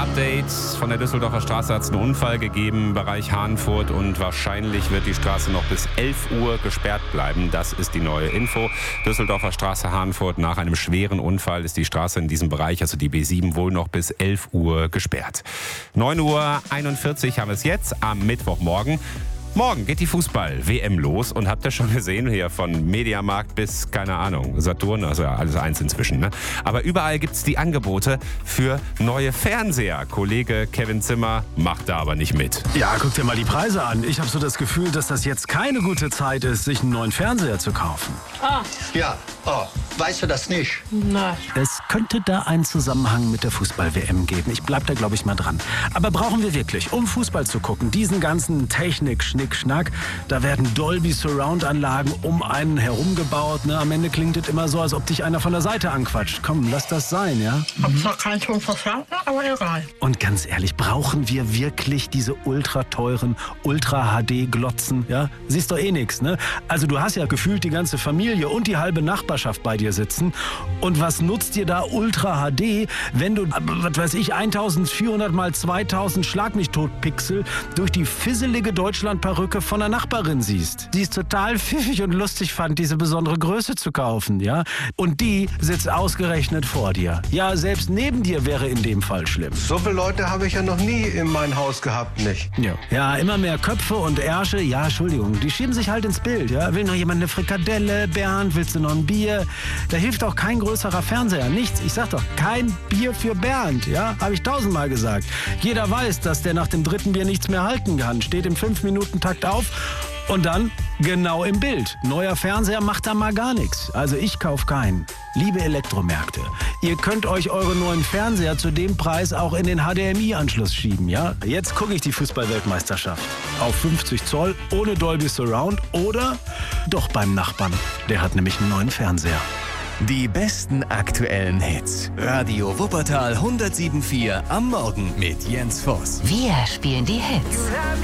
Update von der Düsseldorfer Straße hat es einen Unfall gegeben im Bereich Hahnfurt und wahrscheinlich wird die Straße noch bis 11 Uhr gesperrt bleiben. Das ist die neue Info. Düsseldorfer Straße Hahnfurt, nach einem schweren Unfall ist die Straße in diesem Bereich, also die B7, wohl noch bis 11 Uhr gesperrt. 9:41 Uhr haben wir es jetzt am Mittwochmorgen. Morgen geht die Fußball-WM los und habt ihr schon gesehen, hier von Mediamarkt bis, keine Ahnung, Saturn, also ja, alles eins inzwischen. Ne? Aber überall gibt's die Angebote für neue Fernseher. Kollege Kevin Zimmer macht da aber nicht mit. Ja, guck dir mal die Preise an. Ich habe so das Gefühl, dass das jetzt keine gute Zeit ist, sich einen neuen Fernseher zu kaufen. Ja, weißt du das nicht? Nein. Es könnte da einen Zusammenhang mit der Fußball-WM geben. Ich bleib da, glaube ich, mal dran. Aber brauchen wir wirklich, um Fußball zu gucken, diesen ganzen Technik-Schnick-Schnack, da werden Dolby-Surround-Anlagen um einen herum gebaut. Ne? Am Ende klingt es immer so, als ob dich einer von der Seite anquatscht. Komm, lass das sein, ja? Hab zwar keinen Ton verstanden, aber egal. Und ganz ehrlich, brauchen wir wirklich diese ultra teuren, Ultra-HD-Glotzen? Ja? Siehst doch eh nix, ne? Also du hast ja gefühlt die ganze Familie und die halbe Nachbarschaft bei dir sitzen. Und was nutzt dir da Ultra HD, wenn du, was weiß ich, 1400 mal 2000 Schlag mich tot Pixel durch die fisselige Deutschland-Perücke von der Nachbarin siehst? Die es total pfiffig und lustig fand, diese besondere Größe zu kaufen, ja? Und die sitzt ausgerechnet vor dir. Ja, selbst neben dir wäre in dem Fall schlimm. So viele Leute habe ich ja noch nie in meinem Haus gehabt, nicht? Ja, immer mehr Köpfe und Ärsche, ja, Entschuldigung, die schieben sich halt ins Bild, ja? Will noch jemand eine Frikadelle? Bernd, willst du noch ein Bier? Da hilft auch kein größerer Fernseher, nichts. Ich sag doch, kein Bier für Bernd, ja? Habe ich 1000-mal gesagt. Jeder weiß, dass der nach dem dritten Bier nichts mehr halten kann. Steht im 5-Minuten-Takt auf und dann genau im Bild. Neuer Fernseher macht da mal gar nichts. Also ich kauf keinen. Liebe Elektromärkte, ihr könnt euch eure neuen Fernseher zu dem Preis auch in den HDMI-Anschluss schieben, ja? Jetzt gucke ich die Fußball-Weltmeisterschaft. Auf 50 Zoll, ohne Dolby Surround oder doch beim Nachbarn. Der hat nämlich einen neuen Fernseher. Die besten aktuellen Hits. Radio Wuppertal 107.4 am Morgen mit Jens Voss. Wir spielen die Hits.